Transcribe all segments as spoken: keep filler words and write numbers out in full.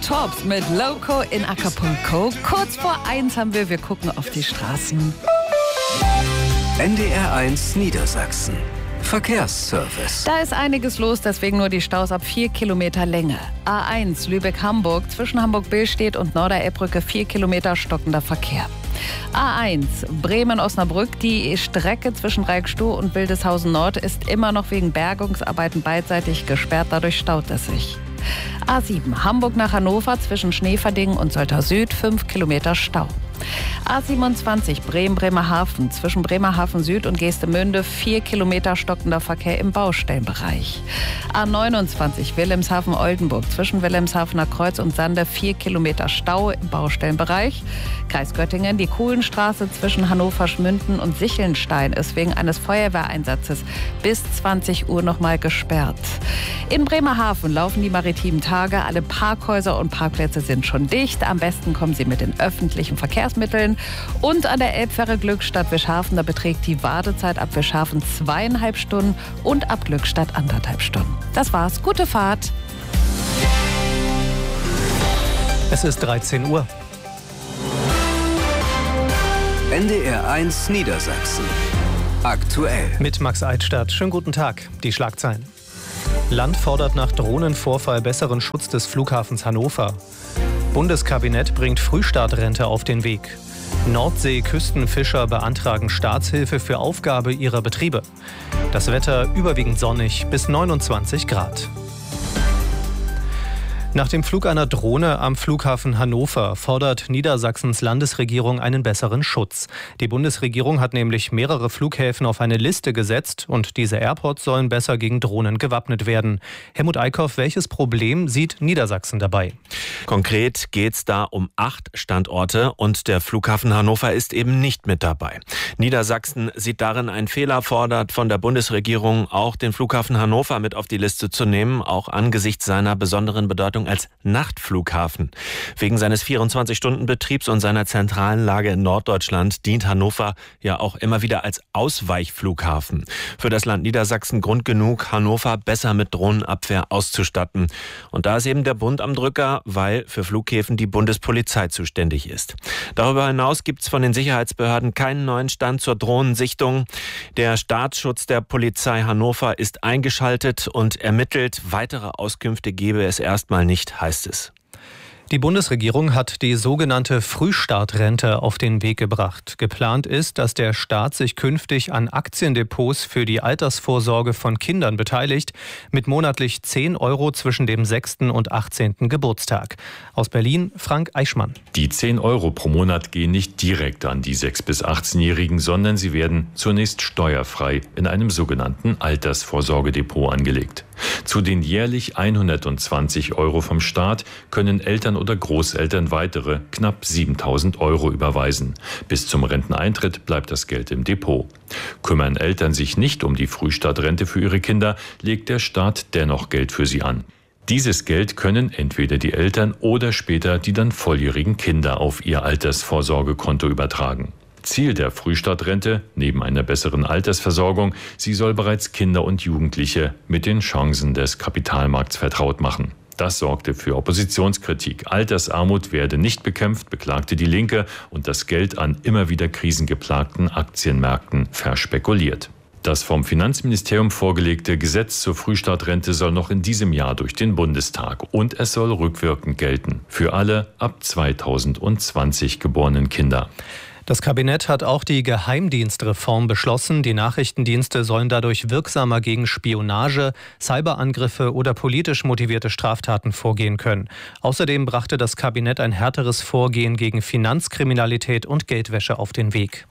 Tops mit Loco in Acapulco. Kurz vor eins haben wir, wir gucken auf die Straßen. N D R eins Niedersachsen. Verkehrsservice. Da ist einiges los, deswegen nur die Staus ab vier Kilometer Länge. A eins Lübeck-Hamburg, zwischen Hamburg-Billstedt und Norderelbbrücke vier Kilometer stockender Verkehr. A eins Bremen-Osnabrück, die Strecke zwischen Reikstow und Wildeshausen-Nord ist immer noch wegen Bergungsarbeiten beidseitig gesperrt, dadurch staut es sich. A sieben Hamburg nach Hannover, zwischen Schneverdingen und Soltau Süd, fünf Kilometer Stau. A siebenundzwanzig Bremen-Bremerhaven, zwischen Bremerhaven Süd und Geestemünde, vier Kilometer stockender Verkehr im Baustellenbereich. A neunundzwanzig Wilhelmshaven-Oldenburg, zwischen Wilhelmshavener Kreuz und Sande, vier Kilometer Stau im Baustellenbereich. Kreis Göttingen, die Kohlenstraße zwischen Hannover-Schmünden und Sichelnstein ist wegen eines Feuerwehreinsatzes bis zwanzig Uhr nochmal gesperrt. In Bremerhaven laufen die maritimen Tage, alle Parkhäuser und Parkplätze sind schon dicht. Am besten kommen Sie mit den öffentlichen Verkehrsmitteln. Und an der Elbfähre Glückstadt Wischhafen, da beträgt die Wartezeit ab Wischhafen zweieinhalb Stunden und ab Glückstadt anderthalb Stunden. Das war's. Gute Fahrt. Es ist dreizehn Uhr. N D R eins Niedersachsen. Aktuell. Mit Max Eidstadt. Schönen guten Tag. Die Schlagzeilen. Land fordert nach Drohnenvorfall besseren Schutz des Flughafens Hannover. Bundeskabinett bringt Frühstartrente auf den Weg. Nordsee-Küstenfischer beantragen Staatshilfe für Aufgabe ihrer Betriebe. Das Wetter überwiegend sonnig bis neunundzwanzig Grad. Nach dem Flug einer Drohne am Flughafen Hannover fordert Niedersachsens Landesregierung einen besseren Schutz. Die Bundesregierung hat nämlich mehrere Flughäfen auf eine Liste gesetzt und diese Airports sollen besser gegen Drohnen gewappnet werden. Helmut Eickhoff, welches Problem sieht Niedersachsen dabei? Konkret geht es da um acht Standorte und der Flughafen Hannover ist eben nicht mit dabei. Niedersachsen sieht darin einen Fehler, fordert von der Bundesregierung auch den Flughafen Hannover mit auf die Liste zu nehmen, auch angesichts seiner besonderen Bedeutung als Nachtflughafen. Wegen seines vierundzwanzig-Stunden-Betriebs und seiner zentralen Lage in Norddeutschland dient Hannover ja auch immer wieder als Ausweichflughafen. Für das Land Niedersachsen Grund genug, Hannover besser mit Drohnenabwehr auszustatten. Und da ist eben der Bund am Drücker, weil für Flughäfen die Bundespolizei zuständig ist. Darüber hinaus gibt es von den Sicherheitsbehörden keinen neuen Stand zur Drohnensichtung. Der Staatsschutz der Polizei Hannover ist eingeschaltet und ermittelt. Weitere Auskünfte gebe es erstmal nicht. Nicht, heißt es. Die Bundesregierung hat die sogenannte Frühstartrente auf den Weg gebracht. Geplant ist, dass der Staat sich künftig an Aktiendepots für die Altersvorsorge von Kindern beteiligt, mit monatlich zehn Euro zwischen dem sechsten und achtzehnten Geburtstag. Aus Berlin, Frank Eichmann. Die zehn Euro pro Monat gehen nicht direkt an die sechs- bis achtzehnjährigen, sondern sie werden zunächst steuerfrei in einem sogenannten Altersvorsorgedepot angelegt. Zu den jährlich hundertzwanzig Euro vom Staat können Eltern oder Großeltern weitere knapp siebentausend Euro überweisen. Bis zum Renteneintritt bleibt das Geld im Depot. Kümmern Eltern sich nicht um die Frühstartrente für ihre Kinder, legt der Staat dennoch Geld für sie an. Dieses Geld können entweder die Eltern oder später die dann volljährigen Kinder auf ihr Altersvorsorgekonto übertragen. Ziel der Frühstartrente, neben einer besseren Altersversorgung, sie soll bereits Kinder und Jugendliche mit den Chancen des Kapitalmarkts vertraut machen. Das sorgte für Oppositionskritik. Altersarmut werde nicht bekämpft, beklagte die Linke, und das Geld an immer wieder krisengeplagten Aktienmärkten verspekuliert. Das vom Finanzministerium vorgelegte Gesetz zur Frühstartrente soll noch in diesem Jahr durch den Bundestag und es soll rückwirkend gelten für alle ab zweitausendzwanzig geborenen Kinder. Das Kabinett hat auch die Geheimdienstreform beschlossen. Die Nachrichtendienste sollen dadurch wirksamer gegen Spionage, Cyberangriffe oder politisch motivierte Straftaten vorgehen können. Außerdem brachte das Kabinett ein härteres Vorgehen gegen Finanzkriminalität und Geldwäsche auf den Weg.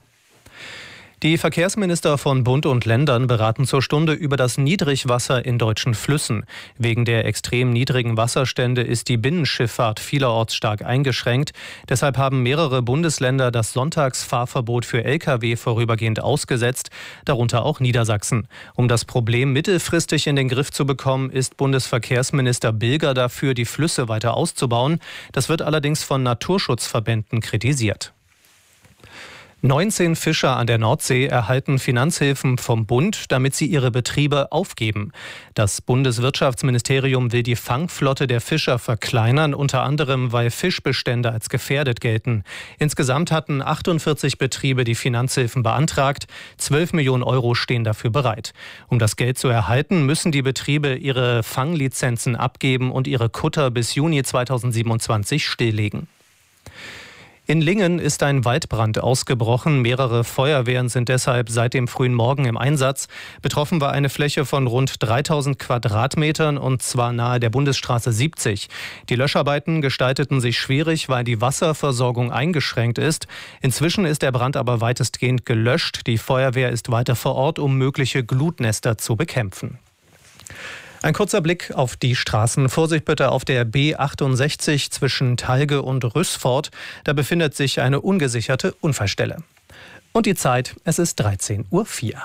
Die Verkehrsminister von Bund und Ländern beraten zur Stunde über das Niedrigwasser in deutschen Flüssen. Wegen der extrem niedrigen Wasserstände ist die Binnenschifffahrt vielerorts stark eingeschränkt. Deshalb haben mehrere Bundesländer das Sonntagsfahrverbot für L K W vorübergehend ausgesetzt, darunter auch Niedersachsen. Um das Problem mittelfristig in den Griff zu bekommen, ist Bundesverkehrsminister Bilger dafür, die Flüsse weiter auszubauen. Das wird allerdings von Naturschutzverbänden kritisiert. neunzehn Fischer an der Nordsee erhalten Finanzhilfen vom Bund, damit sie ihre Betriebe aufgeben. Das Bundeswirtschaftsministerium will die Fangflotte der Fischer verkleinern, unter anderem, weil Fischbestände als gefährdet gelten. Insgesamt hatten achtundvierzig Betriebe die Finanzhilfen beantragt. zwölf Millionen Euro stehen dafür bereit. Um das Geld zu erhalten, müssen die Betriebe ihre Fanglizenzen abgeben und ihre Kutter bis Juni zweitausendsiebenundzwanzig stilllegen. In Lingen ist ein Waldbrand ausgebrochen. Mehrere Feuerwehren sind deshalb seit dem frühen Morgen im Einsatz. Betroffen war eine Fläche von rund dreitausend Quadratmetern und zwar nahe der Bundesstraße siebzig. Die Löscharbeiten gestalteten sich schwierig, weil die Wasserversorgung eingeschränkt ist. Inzwischen ist der Brand aber weitestgehend gelöscht. Die Feuerwehr ist weiter vor Ort, um mögliche Glutnester zu bekämpfen. Ein kurzer Blick auf die Straßen. Vorsicht bitte auf der B achtundsechzig zwischen Talge und Rüßfort. Da befindet sich eine ungesicherte Unfallstelle. Und die Zeit, es ist dreizehn Uhr vier.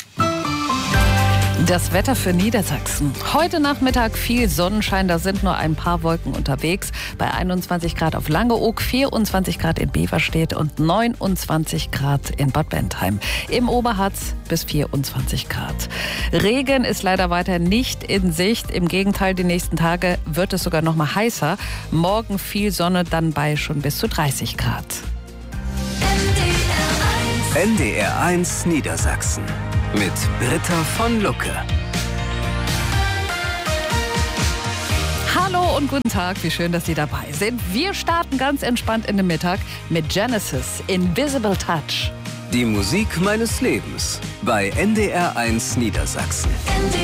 Das Wetter für Niedersachsen. Heute Nachmittag viel Sonnenschein, da sind nur ein paar Wolken unterwegs. Bei einundzwanzig Grad auf Langeoog, vierundzwanzig Grad in Beverstedt und neunundzwanzig Grad in Bad Bentheim. Im Oberharz bis vierundzwanzig Grad. Regen ist leider weiter nicht in Sicht. Im Gegenteil, die nächsten Tage wird es sogar noch mal heißer. Morgen viel Sonne, dann bei schon bis zu dreißig Grad. N D R eins Niedersachsen mit Britta von Lucke. Hallo und guten Tag, wie schön, dass Sie dabei sind. Wir starten ganz entspannt in den Mittag mit Genesis, Invisible Touch. Die Musik meines Lebens bei N D R eins Niedersachsen.